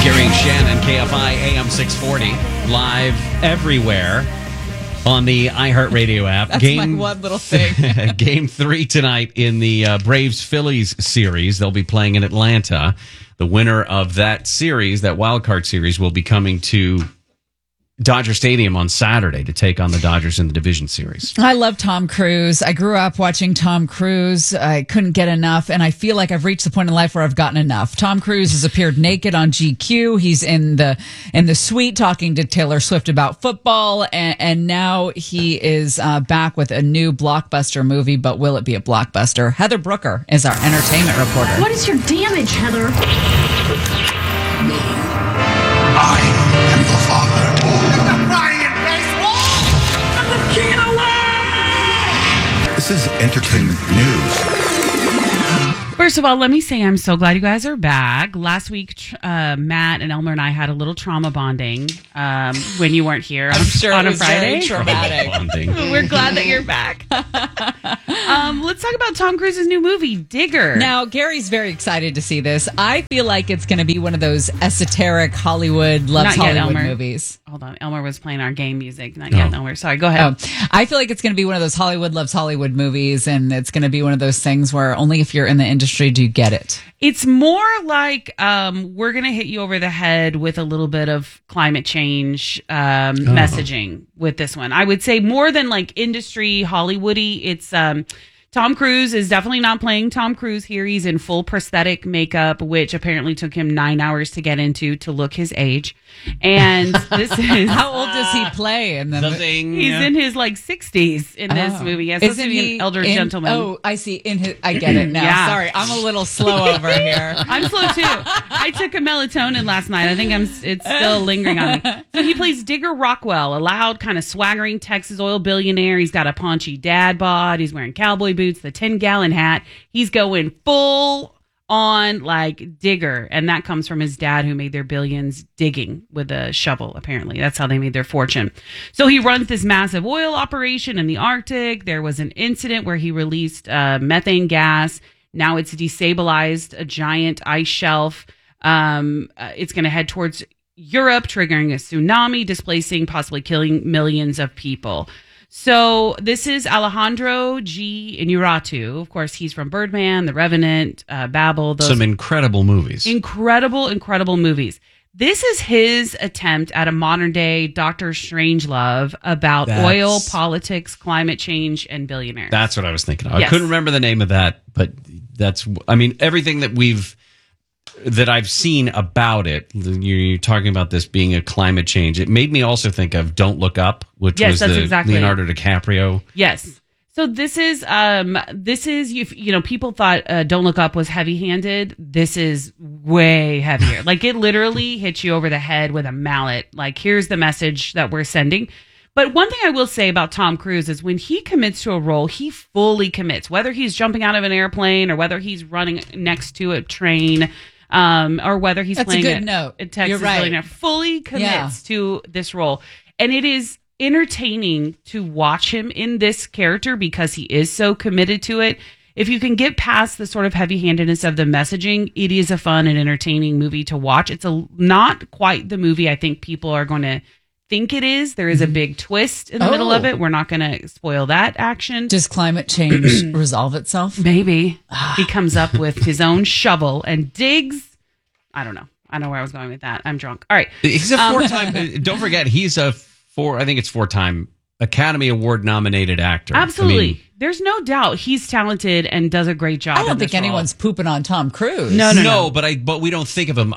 Gary and Shannon, KFI AM 640, live everywhere on the iHeartRadio app. That's my one little thing. Game 3 tonight in the Braves-Phillies series. They'll be playing in Atlanta. The winner of that series, that wildcard series, will be coming to Dodger Stadium on Saturday to take on the Dodgers in the division series. I love Tom Cruise. I grew up watching Tom Cruise. I couldn't get enough, and I feel like I've reached the point in life where I've gotten enough. Tom Cruise has appeared naked on GQ. He's in the suite talking to Taylor Swift about football, and now he is back with a new blockbuster movie. But will it be a blockbuster? Heather Brooker is our entertainment reporter. What is your damage, Heather? I am the father. This is entertainment news. First of all, let me say I'm so glad you guys are back. Last week, Matt and Elmer and I had a little trauma bonding when you weren't here I'm sure on it a was Friday. very traumatic. We're glad that you're back. Let's talk about Tom Cruise's new movie, Digger. Now, Gary's very excited to see this. I feel like it's going to be one of those esoteric Hollywood loves Not yet, Hollywood Elmer. movies. Hold on. Elmer was playing our game music. Not yet, Elmer. Sorry, go ahead. I feel like it's going to be one of those Hollywood loves Hollywood movies, and it's going to be one of those things where only if you're in the industry do you get it. It's more like we're going to hit you over the head with a little bit of climate change messaging with this one. I would say more than like industry Hollywoody. It's Tom Cruise is definitely not playing Tom Cruise here. He's in full prosthetic makeup, which apparently took him 9 hours to get into to look his age. And this is How old does he play in the movie? He's in his like 60s in this movie. He's supposed to be an elder gentleman. Oh, I see. I get it now. Yeah. Sorry, I'm a little slow over here. I'm slow too. I took a melatonin last night. I think it's still lingering on me. So he plays Digger Rockwell, a loud, kind of swaggering Texas oil billionaire. He's got a paunchy dad bod. He's wearing cowboy boots, the 10-gallon hat. He's going full on like digger, and that comes from his dad, who made their billions digging with a shovel. Apparently that's how they made their fortune. So he runs this massive oil operation in the Arctic. There was an incident where he released methane gas. Now it's destabilized a giant ice shelf. It's going to head towards Europe, triggering a tsunami, displacing, possibly killing millions of people. So this is Alejandro G. Inarritu. Of course, he's from Birdman, The Revenant, Babel. Those Some incredible movies. Incredible movies. This is his attempt at a modern-day Dr. Strangelove about oil, politics, climate change, and billionaires. That's what I was thinking of. Yes. I couldn't remember the name of that, but everything that I've seen about it, you're talking about this being a climate change. It made me also think of Don't Look Up, which was that's the exactly Leonardo DiCaprio. Yes. So this is people thought Don't Look Up was heavy-handed. This is way heavier. Like it literally hits you over the head with a mallet. Like here's the message that we're sending. But one thing I will say about Tom Cruise is when he commits to a role, he fully commits. Whether he's jumping out of an airplane or whether he's running next to a train. Or whether he's That's playing a good note. a Texas You're right. billionaire, fully commits to this role. And it is entertaining to watch him in this character because he is so committed to it. If you can get past the sort of heavy-handedness of the messaging, it is a fun and entertaining movie to watch. It's not quite the movie I think people are going to think it is. There is a big twist in the middle of it. We're not going to spoil that action. Does climate change resolve itself? Maybe. He comes up with his own shovel and digs. I don't know. I know where I was going with that. I'm drunk. All right. He's a four-time. Don't forget, he's I think it's four-time Academy Award nominated actor. Absolutely. There's no doubt he's talented and does a great job. I don't think anyone's pooping on Tom Cruise. No, but we don't think of him.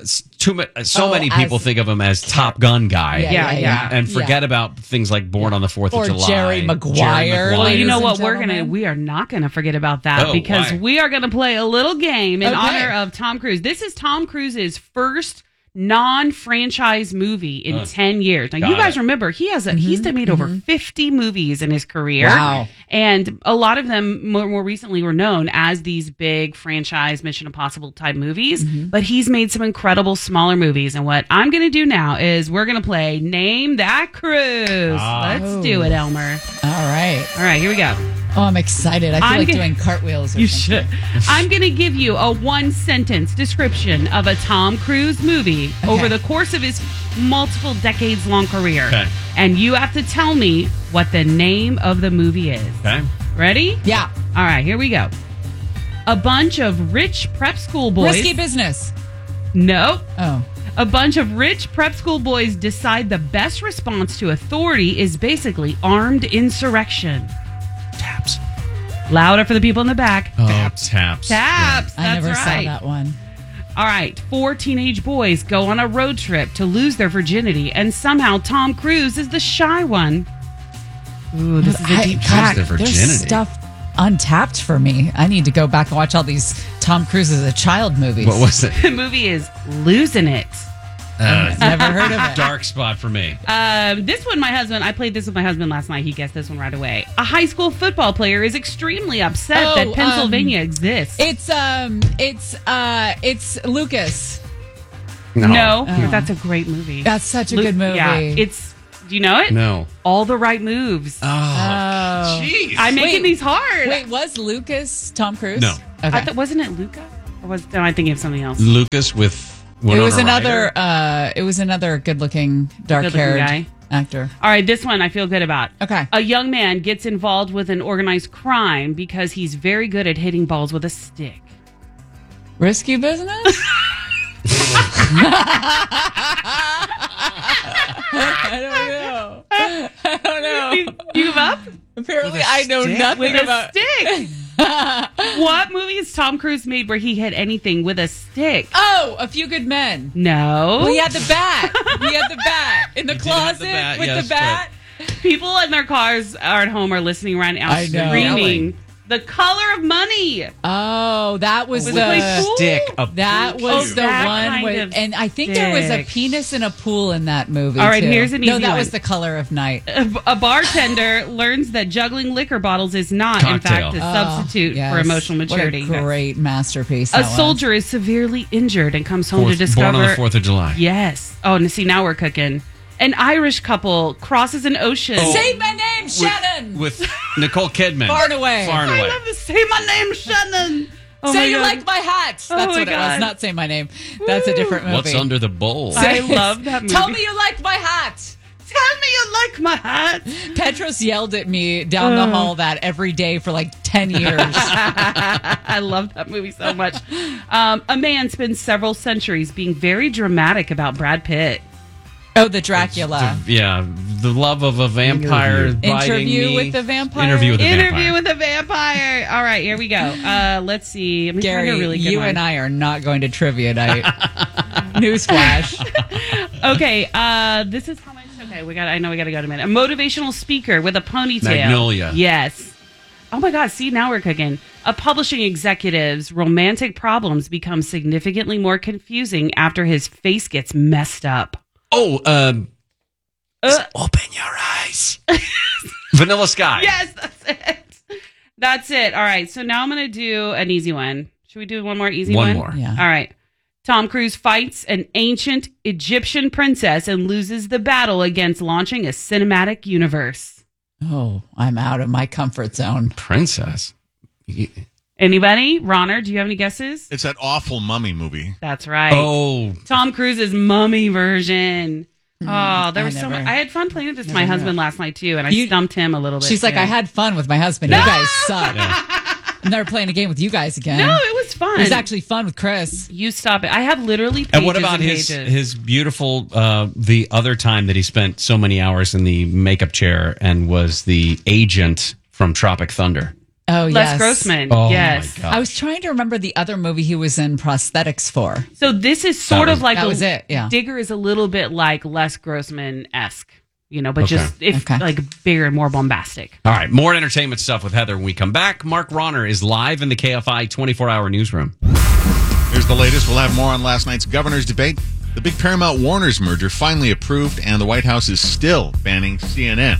Many people think of him as Top Gun guy. Yeah. And forget about things like Born on the 4th of July. Or Jerry Maguire. Well, you know what? Gentlemen. We are not going to forget about that because we are going to play a little game in honor of Tom Cruise. This is Tom Cruise's first non-franchise movie in 10 years. Now, you guys remember, he's made over 50 movies in his career. Wow. And a lot of them more recently were known as these big franchise Mission Impossible type movies. But he's made some incredible smaller movies. And what I'm going to do now is we're going to play Name That Cruise. Let's do it, Elmer. All right. All right, here we go. Oh, I'm excited. I feel I'm like g- doing cartwheels or You something. should. I'm going to give you a one-sentence description of a Tom Cruise movie over the course of his multiple decades-long career. Okay. And you have to tell me what the name of the movie is. Okay. Ready? Yeah. All right, here we go. A bunch of rich prep school boys. Risky business. No. Oh. A bunch of rich prep school boys decide the best response to authority is basically armed insurrection. Taps. Louder for the people in the back. Oh, taps. Taps. I That's never right. saw that one. All right. 4 teenage boys go on a road trip to lose their virginity, and somehow Tom Cruise is the shy one. Ooh, this is a deep track. their virginity. There's stuff untapped for me. I need to go back and watch all these Tom Cruise as a child movies. What was it? The movie is Losing It. Never heard of it. Dark spot for me. This one, I played this with my husband last night. He guessed this one right away. A high school football player is extremely upset that Pennsylvania exists. It's Lucas. No, that's a great movie. That's such a good movie. Yeah, do you know it? No. All the Right Moves. Oh, jeez. I'm making these hard. Wait, was Lucas Tom Cruise? No. Okay. Wasn't it Luca? Or am I thinking of something else? Lucas with It Winona was Ryder. another. It was another good-looking, dark-haired guy. actor. All right, this one I feel good about. Okay. A young man gets involved with an organized crime because he's very good at hitting balls with a stick. Risky business. I don't know. You give up? Apparently, I know nothing With a about. stick. What movie has Tom Cruise made where he hit anything with a stick? Oh, A Few Good Men. No. Well, he had the bat. He had the bat in the did have closet the bat, with yes, the bat. People in their cars or at home are listening right now, I know. screaming. The Color of Money. Oh, that was Was the it like pool? Stick. that was the that one kind with, of and I think there was a stick. penis in a pool in that movie. All right, too. here's an No, easy that one. was The Color of Night. A bartender learns that juggling liquor bottles is not, in Cocktail. fact, a substitute Yes. for emotional maturity. What a great masterpiece. A that was. soldier is severely injured and comes home to Born discover. on the 4th of July. Yes. Oh, and see, now we're cooking. An Irish couple crosses an ocean. Say my name, Shannon. With Nicole Kidman. Far and away. Far and I away. love to say my name, Shannon. Oh Say my you God. like my hat. That's Oh my what it God. was. Not Say My Name. That's a different movie. What's under the bowl? I love that movie. Tell me you like my hat. Tell me you like my hat. Petros yelled at me down the hall that every day for like 10 years. I love that movie so much. A man spends several centuries being very dramatic about Brad Pitt. Oh, the Dracula. Yeah, the love of a vampire. biting Interview me. with the Vampire? Interview with the Interview vampire. with a vampire. All right, here we go. Let's see. Let me Gary, find a really good you one. and I are not going to trivia night. Newsflash. Okay, this is how much. Okay, I know we got to go in a minute. A motivational speaker with a ponytail. Magnolia. Yes. Oh my God! See, now we're cooking. A publishing executive's romantic problems become significantly more confusing after his face gets messed up. Oh, open your eyes. Vanilla Sky. Yes, that's it. That's it. All right. So now I'm going to do an easy one. Should we do one more easy one? One more. Yeah. All right. Tom Cruise fights an ancient Egyptian princess and loses the battle against launching a cinematic universe. Oh, I'm out of my comfort zone. Princess. Anybody? Ronner, do you have any guesses? It's that awful mummy movie. That's right. Oh, Tom Cruise's mummy version. Oh, there I was so never- much. I had fun playing with this with my husband last night too, and I You- stumped him a little bit. She's like, too. I had fun with my husband. You guys suck. I'm never playing a game with you guys again. No, it was fun. It was actually fun with Chris. You stop it. I have literally pages and what about and his pages. beautiful the other time that he spent so many hours in the makeup chair and was the agent from Tropic Thunder? Oh, Les yes. Grossman. Oh yes. my God. I was trying to remember the other movie he was in prosthetics for. So this is sort of like that was it, yeah. Digger is a little bit like Les Grossman-esque, but Okay. just Okay. like bigger and more bombastic. All right, more entertainment stuff with Heather when we come back. Mark Ronner is live in the KFI 24-hour newsroom. Here's the latest. We'll have more on last night's governor's debate. The big Paramount Warner's merger finally approved, and the White House is still banning CNN.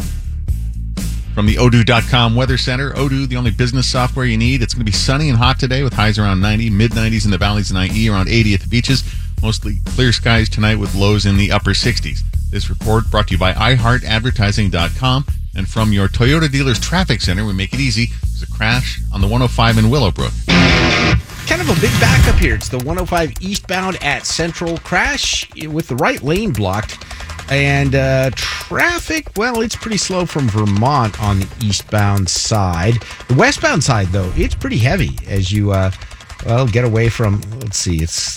From the Odoo.com Weather Center, Odoo, the only business software you need. It's going to be sunny and hot today with highs around 90, mid-90s in the valleys and IE, around 80 at the beaches. Mostly clear skies tonight with lows in the upper 60s. This report brought to you by iHeartAdvertising.com. And from your Toyota dealer's traffic center, we make it easy. There's a crash on the 105 in Willowbrook. Kind of a big backup here. It's the 105 eastbound at Central. Crash with the right lane blocked. And traffic, well, it's pretty slow from Vermont on the eastbound side. The westbound side, though, it's pretty heavy as you, get away from, let's see, it's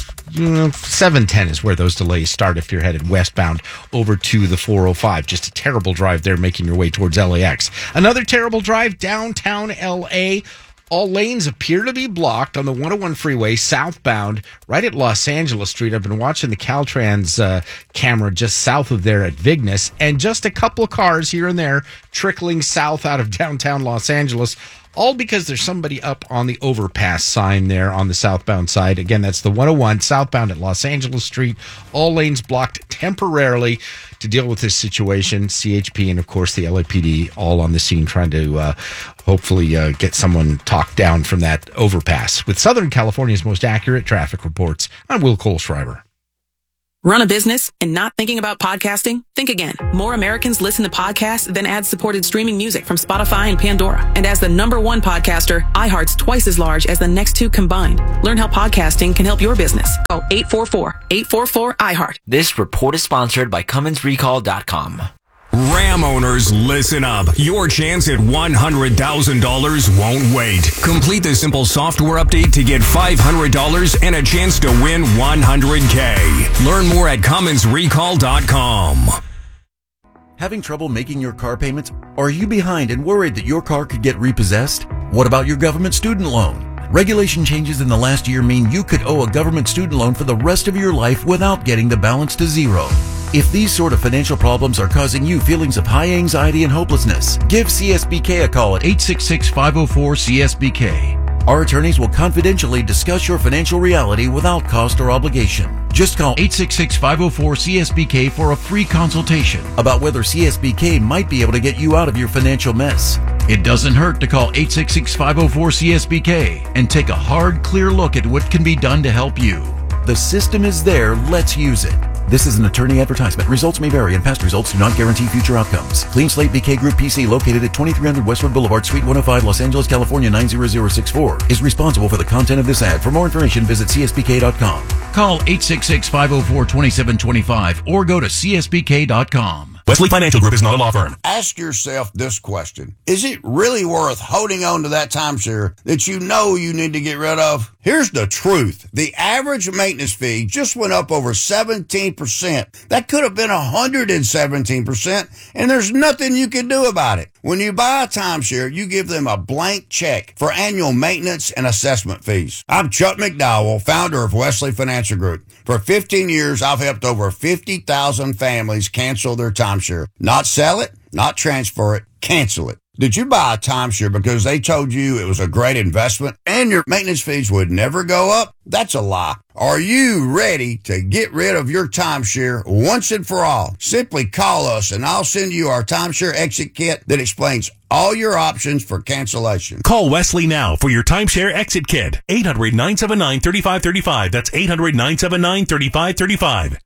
710 is where those delays start if you're headed westbound over to the 405. Just a terrible drive there making your way towards LAX. Another terrible drive downtown LA. All lanes appear to be blocked on the 101 freeway southbound right at Los Angeles Street. I've been watching the Caltrans camera just south of there at Vignes, and just a couple of cars here and there trickling south out of downtown Los Angeles, all because there's somebody up on the overpass sign there on the southbound side. Again, that's the 101 southbound at Los Angeles Street. All lanes blocked temporarily to deal with this situation. CHP and, of course, the LAPD all on the scene trying to hopefully get someone talked down from that overpass. With Southern California's most accurate traffic reports, I'm Will Kohlschreiber. Run a business and not thinking about podcasting? Think again. More Americans listen to podcasts than ad-supported streaming music from Spotify and Pandora. And as the #1 podcaster, iHeart's twice as large as the next two combined. Learn how podcasting can help your business. Call 844-844-iHeart. This report is sponsored by CummonsRecall.com. Ram owners, listen up. Your chance at $100,000 won't wait. Complete the simple software update to get $500 and a chance to win $100K. Learn more at CummonsRecall.com. Having trouble making your car payments? Or are you behind and worried that your car could get repossessed? What about your government student loan? Regulation changes in the last year mean you could owe a government student loan for the rest of your life without getting the balance to zero. If these sort of financial problems are causing you feelings of high anxiety and hopelessness, give CSBK a call at 866-504-CSBK. Our attorneys will confidentially discuss your financial reality without cost or obligation. Just call 866-504-CSBK for a free consultation about whether CSBK might be able to get you out of your financial mess. It doesn't hurt to call 866-504-CSBK and take a hard, clear look at what can be done to help you. The system is there. Let's use it. This is an attorney advertisement. Results may vary, and past results do not guarantee future outcomes. Clean Slate BK Group PC, located at 2300 Westwood Boulevard, Suite 105, Los Angeles, California 90064, is responsible for the content of this ad. For more information, visit csbk.com. Call 866-504-2725 or go to csbk.com. Wesley Financial Group is not a law firm. Ask yourself this question. Is it really worth holding on to that timeshare that you know you need to get rid of? Here's the truth. The average maintenance fee just went up over 17%. That could have been 117%, and there's nothing you can do about it. When you buy a timeshare, you give them a blank check for annual maintenance and assessment fees. I'm Chuck McDowell, founder of Wesley Financial Group. For 15 years, I've helped over 50,000 families cancel their timeshare. Not sell it, not transfer it, cancel it. Did you buy a timeshare because they told you it was a great investment and your maintenance fees would never go up? That's a lie. Are you ready to get rid of your timeshare once and for all? Simply call us and I'll send you our timeshare exit kit that explains all your options for cancellation. Call Wesley now for your timeshare exit kit. 800-979-3535. That's 800-979-3535.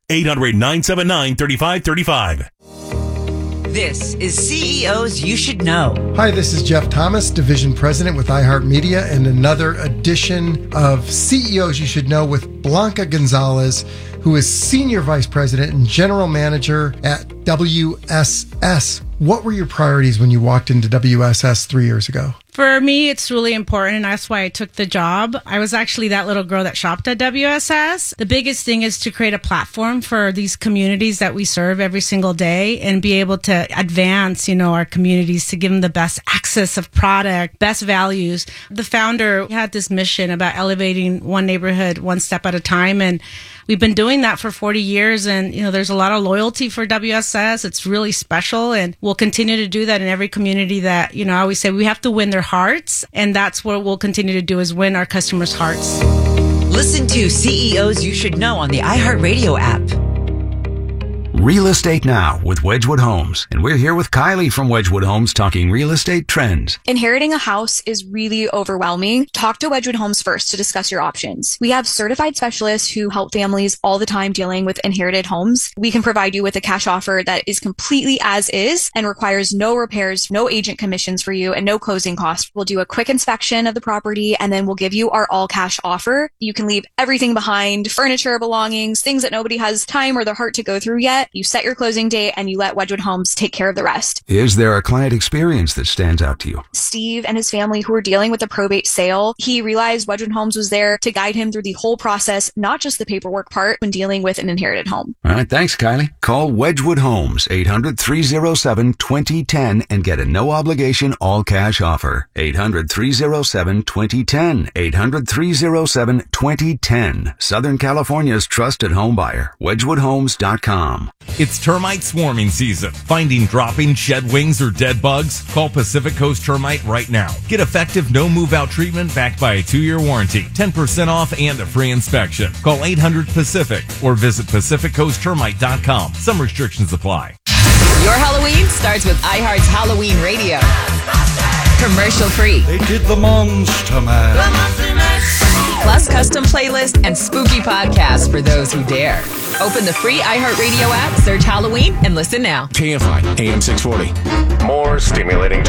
800-979-3535. This is CEOs You Should Know. Hi, this is Jeff Thomas, Division President with iHeartMedia, and another edition of CEOs You Should Know with Blanca Gonzalez, who is Senior Vice President and General Manager at WSS. What were your priorities when you walked into WSS 3 years ago? For me, it's really important, and that's why I took the job. I was actually that little girl that shopped at WSS. The biggest thing is to create a platform for these communities that we serve every single day and be able to advance, our communities to give them the best access of product, best values. The founder had this mission about elevating one neighborhood one step at a time, and we've been doing that for 40 years, and, there's a lot of loyalty for WSS. It's really special, and we'll continue to do that in every community that, I always say we have to win their hearts, and that's what we'll continue to do is win our customers' hearts. Listen to CEOs You Should Know on the iHeartRadio app. Real Estate Now with Wedgwood Homes. And we're here with Kylie from Wedgwood Homes talking real estate trends. Inheriting a house is really overwhelming. Talk to Wedgwood Homes first to discuss your options. We have certified specialists who help families all the time dealing with inherited homes. We can provide you with a cash offer that is completely as is and requires no repairs, no agent commissions for you, and no closing costs. We'll do a quick inspection of the property, and then we'll give you our all cash offer. You can leave everything behind, furniture, belongings, things that nobody has time or the heart to go through yet. You set your closing date and you let Wedgwood Homes take care of the rest. Is there a client experience that stands out to you? Steve and his family who were dealing with the probate sale, he realized Wedgwood Homes was there to guide him through the whole process, not just the paperwork part when dealing with an inherited home. All right, thanks, Kylie. Call Wedgwood Homes, 800-307-2010, and get a no-obligation all-cash offer. 800-307-2010. 800-307-2010. Southern California's trusted home buyer. WedgwoodHomes.com. It's termite swarming season. Finding dropping, shed wings, or dead bugs? Call Pacific Coast Termite right now. Get effective no move-out treatment backed by a 2-year warranty, 10% off, and a free inspection. Call 800-PACIFIC or visit PacificCoastTermite.com. Some restrictions apply. Your Halloween starts with iHeart's Halloween Radio. Commercial free. They did the Monster Mash. Plus custom playlist and spooky podcasts for those who dare. Open the free iHeartRadio app, search Halloween, and listen now. KFI AM 640. More stimulating talk.